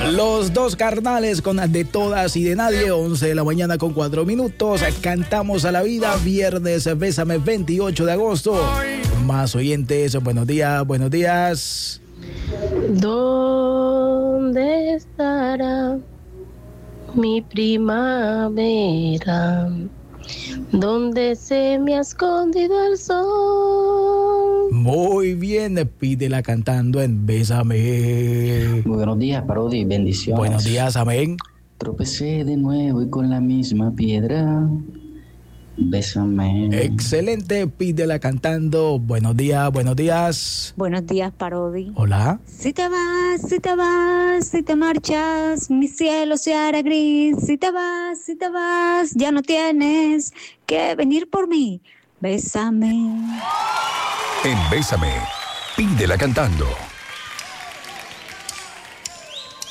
Los dos carnales con De Todas y de Nadie, 11 de la mañana con 4 minutos. Cantamos a la vida, viernes, Bésame, 28 de agosto. Más oyentes, buenos días, buenos días. ¿Dónde estará mi primavera? ¿Dónde se me ha escondido el sol? Muy bien, pídela cantando en Bésame. Muy buenos días, Parodi, bendiciones. Buenos días, amén. Tropecé de nuevo y con la misma piedra. Bésame. Excelente, pídela cantando. Buenos días, buenos días. Buenos días, Parodi. Hola. Si te vas, si te vas, si te marchas, mi cielo se hará gris. Si te vas, ya no tienes que venir por mí. Bésame. En Bésame, pídela cantando.